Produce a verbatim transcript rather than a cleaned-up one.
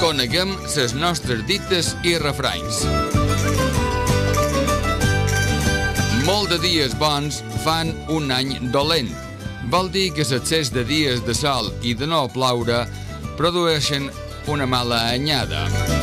Coneguem les nostres dites i refranys. Molt de dies bons fan un any dolent. Vol dir que l'excés de dies de sol i de no ploure produeixen una mala anyada.